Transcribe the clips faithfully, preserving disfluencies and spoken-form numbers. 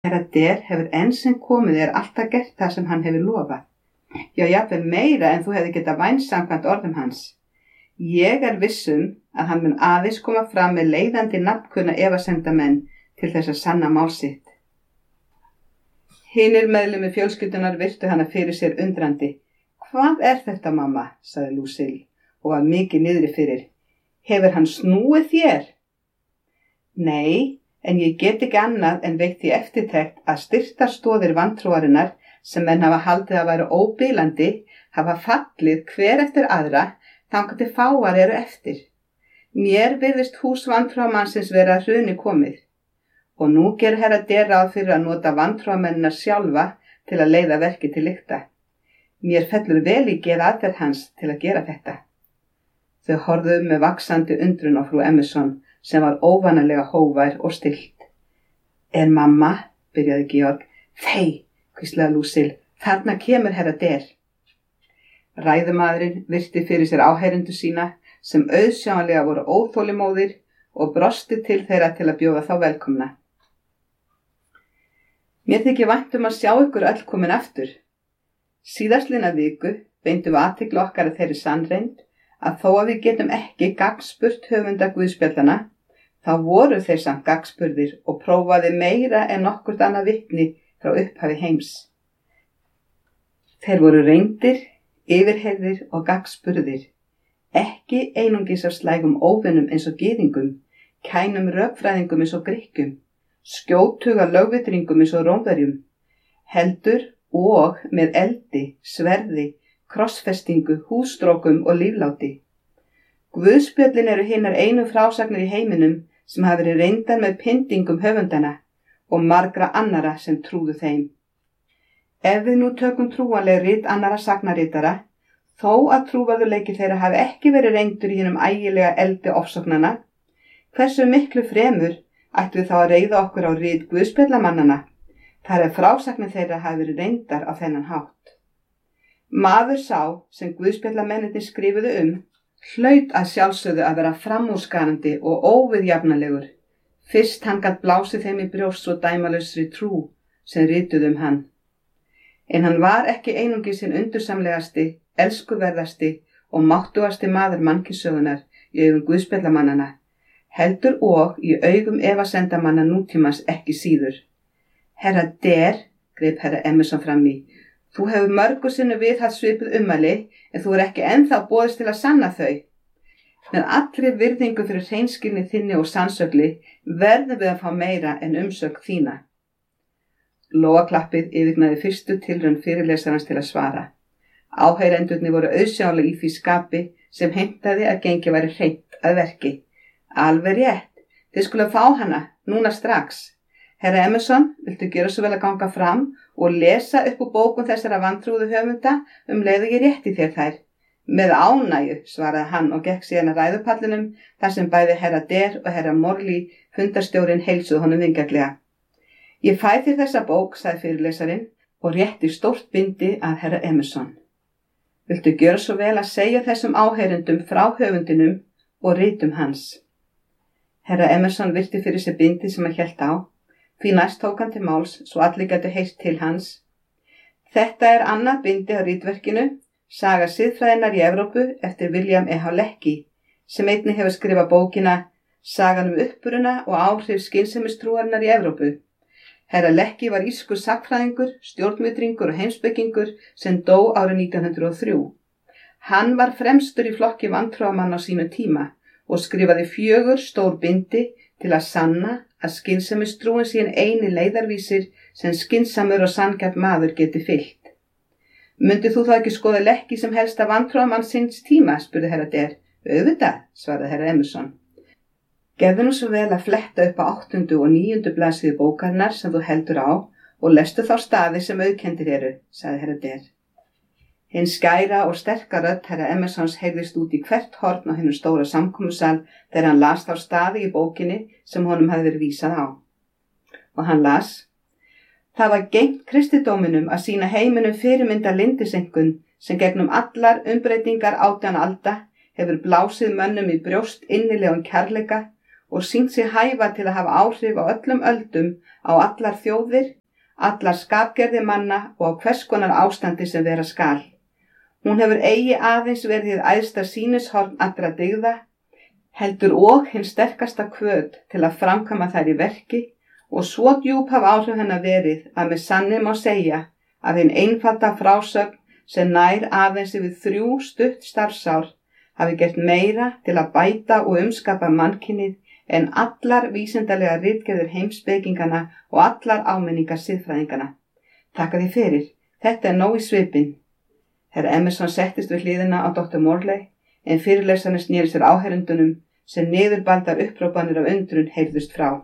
Herra Der hefur enn sem komið er alltaf gert það sem hann hefur lofað. Já, jafnvel meira en þú hefði getað vænst samkvæmt orðum hans. Ég er vissum að hann mun aðeins koma fram með leiðandi nafnkunna efasemdamenn til þess að sanna mál sitt. Hinir meðlimir fjölskyldunar virtu hana fyrir sér undrandi. Hvað er þetta, mamma? Sagði Lucille og var mikið niðri fyrir. Hefur hann snúið þér? Nei, en ég get ekki annað en veitt því eftirtekt að styrktarstoðir vantrúarinnar sem menn hafa haldið að væru óbilandi hafa fallið hver eftir aðra þangað til fáar eru eftir. Mér virðist hús vantrúamannsins vera að hruni komið og nú ger herra Der ráð fyrir að nota vantrúamennina sjálfa til að leiða verkið til lykta. Mér fellur vel í geð aðferð hans til að gera þetta. Þau horfðu með vaxandi undrun á frú Emerson sem var óvanalega hógvær og stillt. Er mamma, byrjaði Georg. Þey, hvíslaði Lucille, þarna kemur herra Der. Ræðumaðurinn virti fyrir sér áheyrendur sína sem auðsjáanlega voru óþolimóðir og brosti til þeirra til að bjóða þá velkomna. Mér þykir vænt um að sjá ykkur öll komin aftur. Síðastliðna viku beindum við athygli okkar að þeirri sannreynd að þó að við getum ekki gagnspurt höfunda guðspjallana, þá voru þeir samt gagnspurðir og prófaði meira en nokkurt annað vitni frá upphafi heims. Þeir voru reyndir, yfirheyrðir og gagnspurðir, ekki einungis af slægum óvinnum eins og gyðingum, kænum rökfræðingum eins og Grikkjum, skjótuga lögvitringum eins og Rómverjum, heldur og með eldi, sverði, krossfestingu, hússtrókum og lífláti. Guðspjöllin eru hinar einu frásagnir í heiminum sem hafa verið reyndar með pyndingum höfundana og margra annara sem trúðu þeim. Ef við nú tökum trúanleg rit annara sagnaritara, þó að trúverðuleiki þeirra hafi ekki verið reyndur í hinum ægilega eldi ofsóknana, hversu miklu fremur ættu við þá að reiða okkur á rit guðspjallamannana, þar ef frásagnir þeirra hafi verið reyndar á þennan hátt. Maður sá sem guðspjallamennirnir skrifuðu um hlaut að sjálfsögðu að vera framúrskarandi og óviðjafnalegur, fyrst hann gat blásið þeim í brjóst svo dæmalausri trú sem rituðu um hann. En hann var ekki einungis hinn undursamlegasti, elskuverðasti og máttugasti maður mannkynssögunar í augum guðspjallamannana, heldur og í augum efasemdamanna nútímans ekki síður. Herra Der, greip herra Emerson fram í, þú hefur mörgu sinni viðhaft svipuð ummæli, en þú er ekki ennþá boðist til að sanna þau. Með allri virðingu fyrir hreinskilni þinni og sannsögli verðum við að fá meira en umsögn þína. Lóaklappið yfirgnaði fyrstu tilraun fyrirlesarans til að svara. Áheyrendurnir voru auðsjáanlega í því skapi sem heimtaði að gengi væri hreint að verki. Alveg rétt, þið skulle fá hana, núna strax. Herra Emerson, viltu gera svo vel að ganga fram og lesa upp úr bókum þessara vantrúðu höfunda um leið og ég rétti þér þær. Með ánægju, svaraði hann og gekk síðan að ræðupallinum þar sem bæði herra Der og herra Morley, fundarstjórinn, heilsuðu honum vingjarnlega. Ég fæ þér þessa bók, sagði fyrirlesarinn og rétti stórt bindi að herra Emerson. Viltu gera svo vel að segja þessum áheyrendum frá höfundinum og ritum hans. Herra Emerson virti fyrir sér bindið sem hann hélt á, því næst tók hann til máls svo allir gætu heyrt til hans. Þetta er annað bindi á ritverkinu, Saga siðfræðinnar í Evrópu eftir William E. Leckie, sem einnig hefur skrifað bókina Sagan um uppruna og áhrif skynsemistrúarinnar í Evrópu. Herra Leckie var írskur sagnfræðingur, stjórnvitringur og heimspekingur sem dó árið nítján hundruð og þrjú. Hann var fremstur í flokki vantrúamanna á sínu tíma og skrifaði fjögur stór bindi til að sanna að skynsemistrúin sé hinn eini leiðarvísir sem skynsamur og sanngjarn maður geti fylgt. Mundi þú þá ekki skoða Leckie sem helsta vantrúamann síns tíma, spurði herra Der. Auðvitað, svaraði herra Emerson. Gefðu nú svo vel að fletta upp á áttundu og níundu blaðsíðu bókarinnar sem þú heldur á og lestu þá staði sem auðkendir eru, sagði herra Der. Hinn skæra og sterka rödd herra Emersons heyrðist út í hvert horn á hinum stóra samkomusal þegar hann las þá staði í bókinni sem honum hafði verið vísað á. Og hann las: Það var gegnt kristidóminum að sýna heiminum fyrirmynda lindisenkun sem gegnum allar umbreytingar átján alda hefur blásið mönnum í brjóst innilegum kærleika og sýnt sig hæfa til að hafa áhrif á öllum öldum, á allar þjóðir, allar skapgerði manna og á hvers konar ástandi sem vera skal. Hún hefur eigi aðeins verið hið æðsta sýnishorn allra dygða, heldur og hinn sterkasta hvöt til að framkvæma þær í verki, og svo djúp hafa áhrif hennar verið að með sanni má segja að hinn einfalda frásögn sem nær aðeins yfir þrjú stutt starfsár hafi gert meira til að bæta og umskapa mannkynið en allar vísindalega ritgerðir heimspekingana og allar áminningar siðfræðingana. Takka því fyrir, þetta er nóg í svipinn. Herra Emerson settist við hliðina á doktor Morley, en fyrirlesarinn sneri sér áheyrendunum sem niðurbaldar upprópanir af undrun heyrðust frá.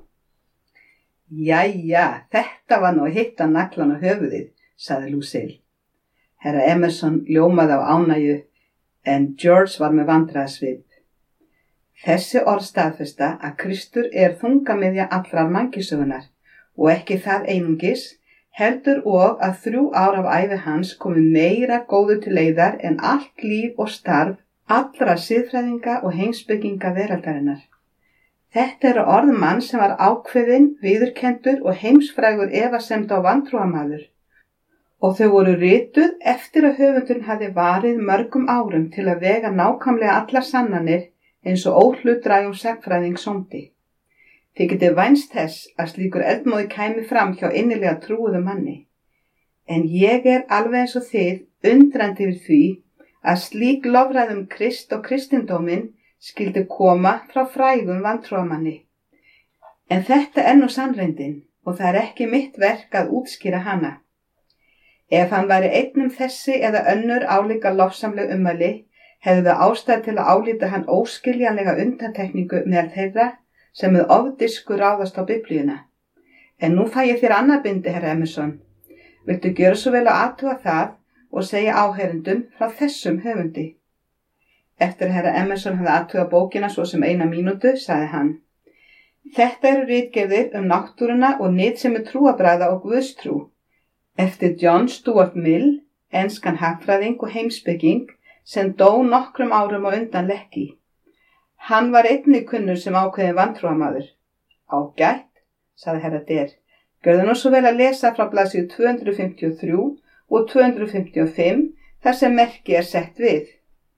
Jæja, þetta var nú að hitta naglan á höfuðið, sagði Lucille. Herra Emerson ljómaði af ánægju, en George var með vandræðasvip. Þessi orð staðfesta að Kristur er þungamiðja allrar mannkynssögunnar og ekki það einungis, heldur og að þrjú ár af ævi hans komi meira góðu til leiðar en allt líf og starf allra siðfræðinga og heimspekinga veraldarinnar. Þetta eru orð mann sem var ákveðinn, viðurkenndur og heimsfrægur efasemd á vantrúamaður, og þau voru rituð eftir að höfundurinn hafði varið mörgum árum til að vega nákvæmlega allar sannanir eins og óhlutdrægum sagnfræðing sómdi. Þið getið vænst þess að slíkur eldmóði kæmi fram hjá innilega trúuðu manni. En ég er alveg eins og þið undrandi yfir því að slík lofræðum Krist og kristindóminn skyldi koma frá frægum vantrúamanni. En þetta er nú sannreyndin og það er ekki mitt verk að útskýra hana. Ef hann væri einn um þessi eða önnur álíka lofsamleg ummæli, hefðu við ástæð til að álíta hann óskiljanlega undantekningu meðal þeirra sem með ofdisku ráðast á Biblíuna. En nú fæ ég þér annað bindi, herra Emerson. Viltu gjöra svo vel að athuga það og segja áheyrendum frá þessum höfundi? Eftir herra Emerson hafði athugað bókina svo sem eina mínútu, sagði hann. Þetta eru ritgerðir um náttúruna og nytsemi trúarbragða og guðstrú, eftir John Stuart Mill, enskan hagfræðing og heimspeking, sem dó nokkrum árum á undan Lekki. Hann var einnig kunnur sem ákveðin vantrúamaður. Ágætt, sagði herra Der. Gjörðu nú svo vel að lesa frá blaðsíðu tvö hundruð fimmtíu og þrjú og tvö hundruð fimmtíu og fimm þar sem merki er sett við.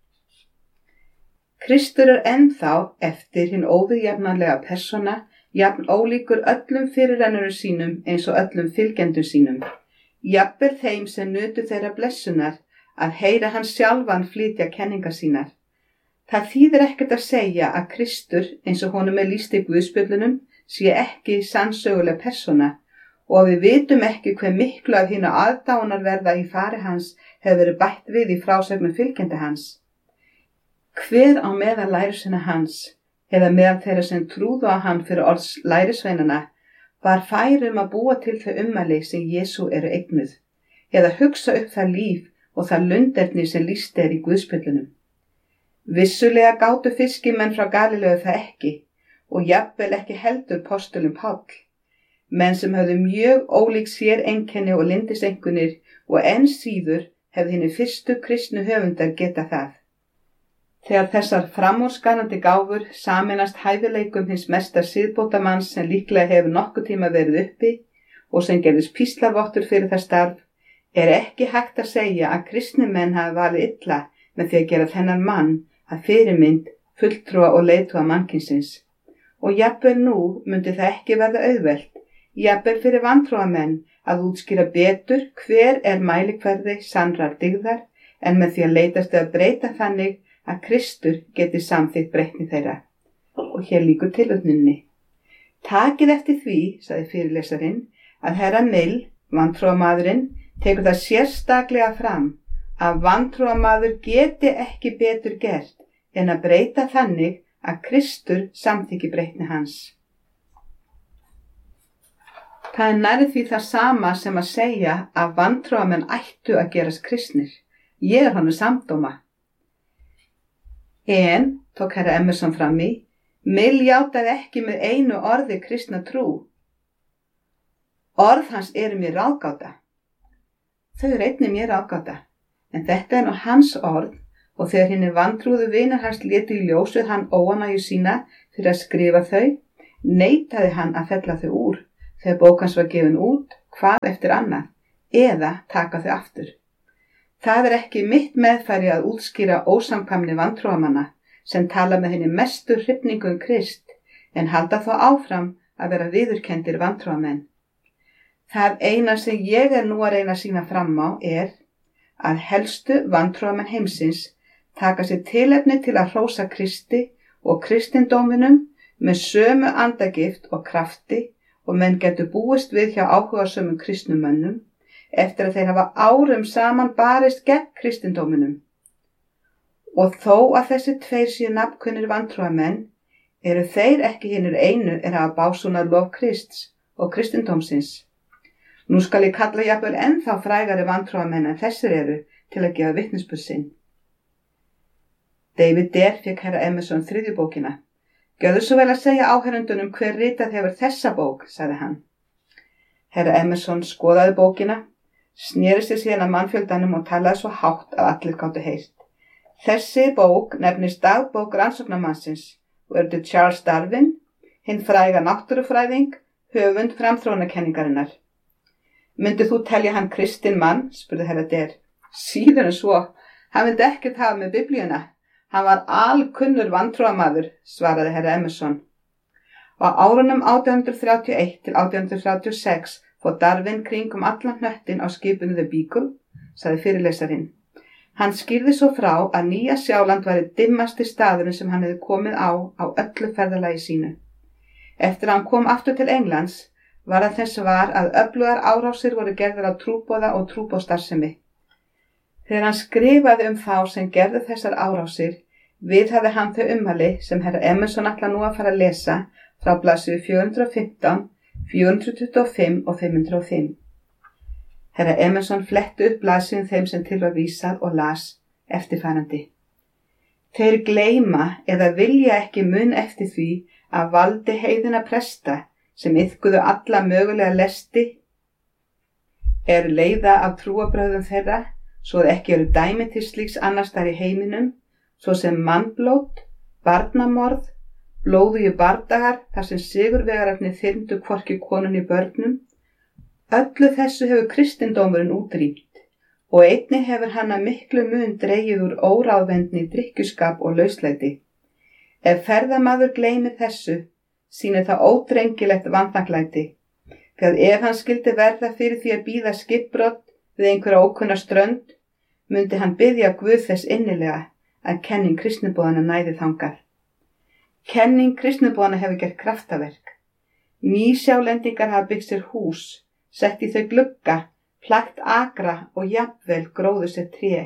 Kristur er ennþá eftir hinn óviðjafnanlega persóna, jafn ólíkur öllum fyrirrennurum sínum eins og öllum fylgjendum sínum. Jafnvel þeim sem nutu þeirra blessunar að heyra hann sjálfan flytja kenningar sínar. Það þýðir ekkert að segja að Kristur, eins og honum er lýst í Guðspjöllunum, sé ekki sannsöguleg persóna og við vitum ekki hve miklu af hinu aðdáunarverða í fari hans hefur verið bætt við í frásögnum fylgjenda hans. Hver á meðal lærisveina hans, eða meðal þeirra sem trúðu á hann fyrir orðs lærisveinana, var færum að búa til þau ummæli sem Jesú eru eignuð, eða hugsa upp það líf og það lunderni sem lýst er í Guðspjöllunum. Vissulega gátu fiskimenn frá Galileu það ekki og jafnvel ekki heldur postulinn Páll, menn sem höfðu mjög ólík sér einkenni og lindiseinkunnir og enn síður hefði hinni fyrstu kristnu höfundar geta það. Þegar þessar framúrskarandi gáfur sameinast hæfileikum hins mesta siðbótamanns sem líklega hefur nokkuð tíma verið uppi og sem gerðist píslarvottur fyrir það starf, er ekki hægt að segja að kristni menn hafi valið illa með því að gera þennan mann að fyrirmynd, fulltrúa og leiðtoga mannkynsins. Og jafnvel nú myndi það ekki verða auðvelt, jafnvel fyrir vantrúamenn að útskýra betur hver er mælikvarði sannrar dygðar en með því að leitast að breyta þannig að Kristur geti samþykkt breytni þeirra. Og hér lýkur tilvitnuninni. Takið eftir því, sagði fyrirlesarinn, að herra Mill, vantrúamaðurinn, tekur það sérstaklega fram að vantrúamaður geti ekki betur gert en að breyta þannig að Kristur samþykki breytni hans. Það er nærri því það sama sem að segja að vantrúamenn ættu að gerast kristnir. Ég er honum samdóma. En, tók herra Emerson fram í, Mill játaði ekki með einu orði kristna trú. Orð hans eru mér ráðgáta. Þau eru einnig mér ráðgáta, en þetta er nú hans orð og þegar hinni vantrúðu vinir hans létu í ljósið hann óánægju sína fyrir að skrifa þau, neitaði hann að fella þau úr þegar bók hans var gefin út, hvað eftir annað, eða taka þau aftur. Það er ekki mitt meðfæri að útskýra ósamkvæmni vantrúamanna sem tala með henni mestu hrifningu um Krist, en halda þó áfram að vera viðurkenndir vantrúamenn. Það eina sem ég er nú að reyna að sýna fram á er að helstu vantrúamenn heimsins taka sér tilefni til að hrósa Kristi og kristindóminum með sömu andagift og krafti og menn getur búist við hjá áhugasömum kristnumönnum eftir að þeir hafa árum saman barist gegn kristindóminum. Og þó að þessi tveir séu nafnkunnir vantrúamenn, eru þeir ekki hinir einu er að básúna lof Krists og kristindómsins. Nú skal ég kalla jafnvel ennþá frægari vantrúamenn en þessir eru til að gefa vitnisburð sinn. David Dare fékk herra Emerson þriðju bókina. Gjörðu svo vel að segja áheyrendunum hver ritað hefur þessa bók, sagði hann. Herra Emerson skoðaði bókina, sneri sér síðan að mannfjöldanum og talaði svo hátt að allir gátu heyrt. Þessi bók nefnist dagbók rannsóknarmannsins og er til Charles Darwin, hinn fræga náttúrufræðing, höfund framþróunarkenningarinnar. Myndið þú telja hann kristinn mann, spurði herra Dare. Síður en svo, hann vildi ekkert hafa með biblíuna. Hann var alkunnur vantrúamaður, svaraði herra Emerson. Á árunum átján hundruð þrjátíu og eitt til átján hundruð þrjátíu og sex fór Darwin kringum allan hnöttinn á skipinu The Beagle, sagði fyrirlesarinn. Hann skýrði svo frá að Nýja Sjáland væri dimmasti staðurinn sem hann hefði komið á á öllu ferðalagi sínu. Eftir að hann kom aftur til Englands var hann þess var að öflugar árásir voru gerðar á trúboða og trúboðstarfsemi. Þegar hann skrifaði um þá sem gerðu þessar árásir, viðhafði hann þau ummæli sem herra Emerson ætla nú að fara að lesa frá blaðsíðu fjögur hundruð og fimmtán, fjögur hundruð tuttugu og fimm og fimm hundruð og fimm. Herra Emerson fletti upp blaðsíðum þeim sem til var vísað og las eftirfarandi. Þeir gleyma eða vilja ekki mun eftir því að valdi heiðina presta sem iðkuðu alla mögulega lesti er leiða af trúarbrögðum þeirra, svo að ekki eru dæmi til slíks annars þar í heiminum, svo sem mannblót, barnamorð, blóðugi bardagar þar sem sigurvegararnir þyrmdu hvorki konunni börnum. Öllu þessu hefur kristindómurinn útrýmt og einnig hefur hann að miklu mun dregið úr óráðvendni, drykkjuskap og lauslæti. Ef ferðamaður gleymir þessu, sýnir það ódrengilegt vandnaglæti, þegar ef hann skildi verða fyrir því að bíða skipbrot við einhverja ókunna strönd, mundi hann biðja Guð þess innilega að kenning kristniboðanna næði þangað. Kenning kristniboðanna hefur gert kraftaverk. Nýsjálendingar hafa byggt sér hús, sett í þau glugga, plagt akra og jafnvel gróðu sér tré.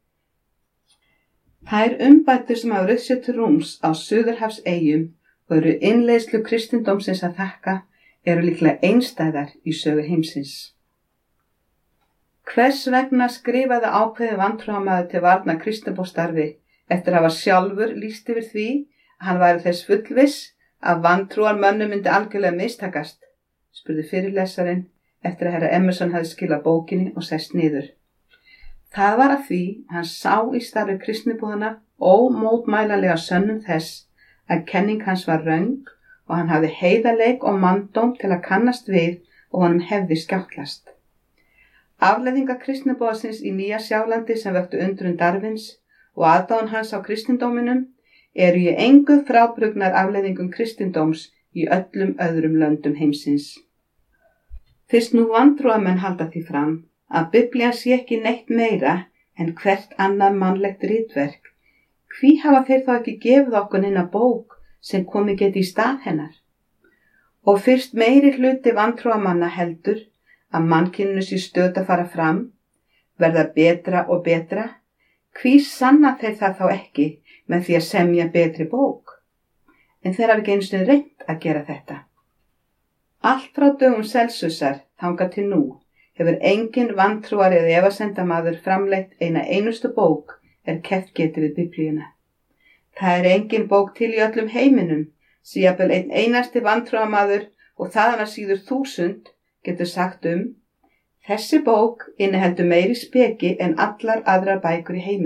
Þær umbætur sem hafa rutt sér til rúms á Suðurhafseyjum og eru innleiðslu kristindómsins að þakka eru líklega einstæðar í sögu heimsins. Hvers vegna skrifaði ákveðið vantrúamaður til varnar kristniboðsstarfi eftir að hafa sjálfur lýst yfir því að hann væri þess fullviss að vantrúarmönnum myndi algjörlega mistakast, spurði fyrirlesarinn eftir að herra Emerson hafði skilað bókinni og sest niður. Það var að því hann sá í starfi kristniboðanna ómótmælanlega sönnun þess að kenning hans var röng og hann hafði heiðarleik og manndóm til að kannast við og honum hefði skjáttlast. Afleiðingar kristniboðsins í Nýja Sjálandi sem vöktu undrun Darwins og aðdáun hans á kristindóminum eru í engu frábrugðnar afleiðingum kristindóms í öllum öðrum löndum heimsins. Fyrst nú vantrúamenn halda því fram að Biblían sé ekki neitt meira en hvert annað mannlegt ritverk, hví hafa þeir þá ekki gefið okkur neina bók sem komi geti í stað hennar? Og fyrst meiri hluti vantrúamanna heldur að mannkyninu sé stöð að fara fram, verða betra og betra, hví sanna þeir það þá ekki með því að semja betri bók? En þeir hafa ekki einu sinni reynt að gera þetta. Allt frá dögum Celsusar þangað til nú hefur engin vantrúari eða efasendamaður framleitt eina einustu bók er keppt getið við Biblíuna. Það er engin bók til í öllum heiminum, sem jafnvel einn einasti vantrúamaður og þaðan að síður þúsund getur sagt um: þessi bók inniheldur meiri speki en allar aðrar bækur í heiminum,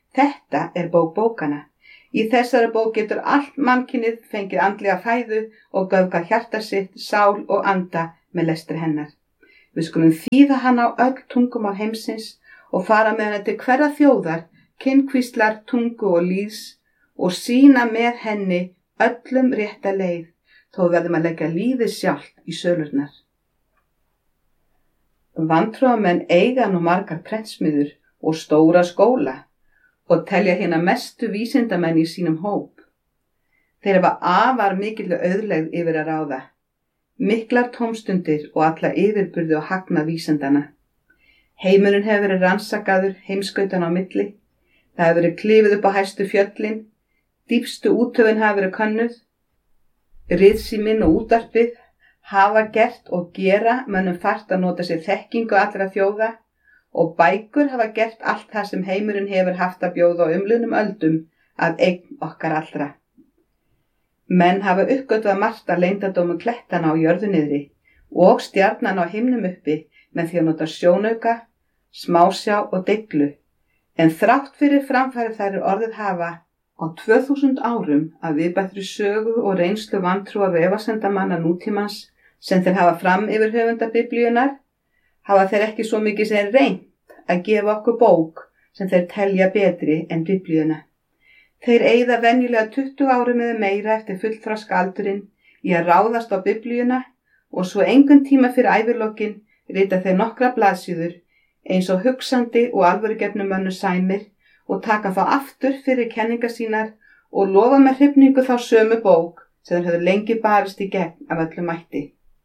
Þetta er bók bókana. Í þessari bók getur allt mannkynið fengið andlega fæðu og göfgað hjarta sitt, sál og anda með lestri hennar. Við skulum þýða hana á öll tungumál heimsins og fara með hana til hverra þjóðar, kynnkvíslar, tungu og líðs og sýna með henni öllum rétta leið, þó við verðum að leggja lífið sjálft í sölurnar. Vantrúarmenn eiga nú margar prentsmiður og stóra skóla og telja hérna mestu vísindamenn í sínum hóp. Þeir hafa afar mikilvæg auðlegð yfir að ráða, miklar tómstundir og alla yfirburði og hagna vísindana. Heimurinn hefur verið rannsakaður heimskautan á milli, það hefur verið klifið upp á hæstu fjöllin, dýpstu úthöfin hafa verið könnuð, ritsíminn og útvarpið hafa gert og gera mönnum fært að nota sér þekkingu allra þjóða og bækur hafa gert allt það sem heimurinn hefur haft að bjóða á umliðnum öldum að eign okkar allra. Menn hafa uppgötvað margt að leyndardómum klettana á jörðu niðri og stjarnan á himnum uppi með því að nota sjónauka, smásjá og deiglu, en þrátt fyrir framfæri þær orðið hafa á tvö þúsund árum að viðbættri sögu og reynslu vantrúar og efasemdamanna nútímans sem þeir hafa fram yfir höfunda Biblíunnar, hafa þeir ekki svo mikið sem reynt að gefa okkur bók sem þeir telja betri en Biblíuna. Þeir eyða venjulega tuttugu árum eða meira eftir fullþroska aldurinn í að ráðast á Biblíuna og svo engan tíma fyrir ævilokin rita þeir nokkra blaðsíður eins og hugsandi og alvörugefnum mönnum sæmir og taka þá aftur fyrir kenningar sínar og lofa með hrifningu þá sömu bók sem þeir höfðu lengi barist í gegn af öllum mætti.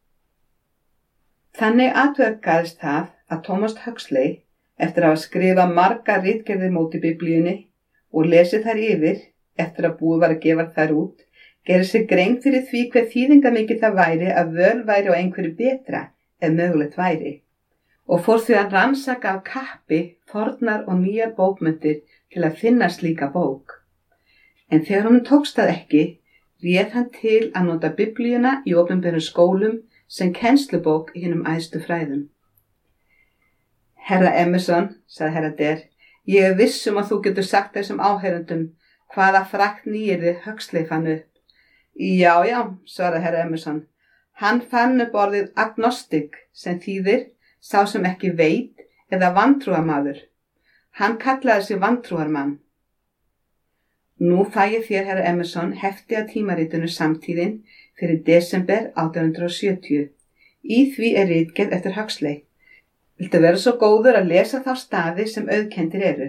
Þannig atverkaðist það að Thomas Huxley, eftir að hafa skrifað margar ritgerðir móti Biblíunni og lesið þær yfir, eftir að búið var að gefa þær út, gerði sig grein fyrir því hver þýðingamikið það væri að völ væri á einhverju betra ef mögulegt væri, og fór því að rannsaka af kappi fornar og nýjar bókmenntir til að finna slíka bók. En þegar honum tókst það ekki, réð hann til að nota Biblíuna í opinberum skólum sem kennslubók í hinum æðstu fræðum. Herra Emerson, sagði herra Der, ég er viss um að þú getur sagt þessum áheyrendum hvaða frakt nýyrði Huxley fann upp. Já, já, svaraði herra Emerson, hann fann upp orðið agnostik sem þýðir sá sem ekki veit eða vantrúarmaður. Hann kallaði sig vantrúarmann. Nú fæ ég þér, herra Emerson, hefti að tímaritinu Samtíðin fyrir desember átján hundrað sjötíu. Í því er ritgerð eftir Huxley. Viltu vera svo góður að lesa þá staði sem auðkenndir eru?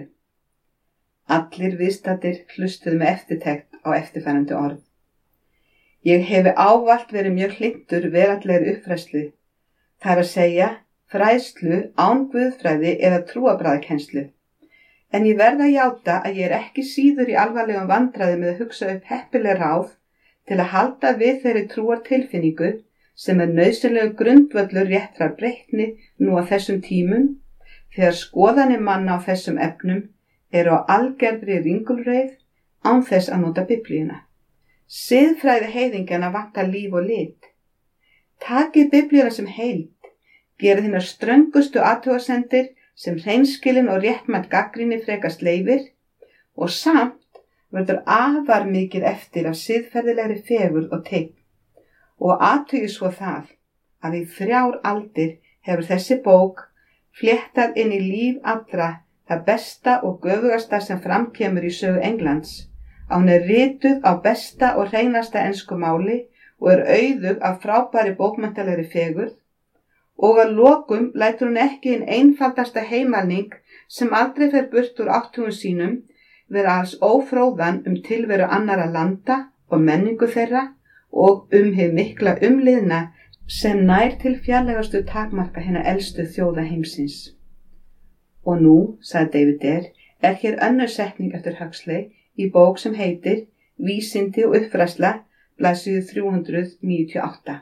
Allir viðstaddir hlustuðu með eftirtekt á eftirfarandi orð. Ég hefi ávallt verið mjög hlynntur veraldlegri uppfræðslu, það er að segja fræðslu án guðfræði eða trúarbragðakennslu. En ég verð að játa að ég er ekki síður í alvarlegum vandræði með að hugsa upp heppileg ráð til að halda við þeirri trúartilfinningu sem er nauðsynlegu grundvöllur réttrar breytni nú á þessum tímum, þegar skoðanir manna á þessum efnum eru á algerðri ringulreið án þess að nota Biblíuna. Siðfræði heiðingjana vantar líf og lit. Takið Biblíuna sem heild, gerið hinar ströngustu athugasemdir sem hreinskilin og réttmætt gagnrýni frekast leyfir og samt verður afar mikið eftir af siðferðilegri fegurð og teygn. Og athugið svo það að í þrjár aldir hefur þessi bók fléttað inn í líf allra það besta og göfugasta sem framkemur í sögu Englands. Hún er rituð á besta og hreinasta ensku máli og er auðug af frábæri bókmenntalegri fegurð og að lokum lætur hún ekki inn einfaldasta heimalning sem aldrei fer burt úr áttugum sínum vera alls ófróðan um tilveru annara landa og menningu þeirra og um hið mikla umliðna sem nær til fjarlægastu takmarka hinna elstu þjóða heimsins. Og nú, sagði David Der, er hér önnur setning eftir Huxley í bók sem heitir Vísindi og uppfræðsla, blaðsíðu þrjú hundruð níutíu og átta.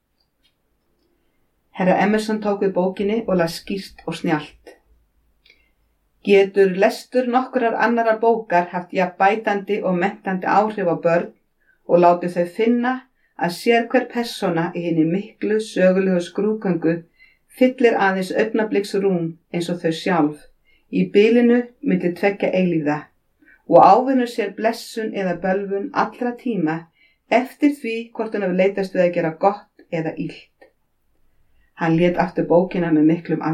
Herra Emerson tók við bókinni og las skýrt og snjallt. Getur lestur nokkurar annarar bókar haft jafn bætandi og menntandi áhrif á börn og láti þau finna að sérhver persóna í hinni miklu sögulegu skrúðgöngu fyllir aðeins augnabliksrúm eins og þau sjálf í bilinu milli tveggja eilífða, og ávinnur sér blessun eða bölvun allra tíma eftir því hvort hann hefur leitast við að gera gott eða illt. Hann lét aftur bókina með miklum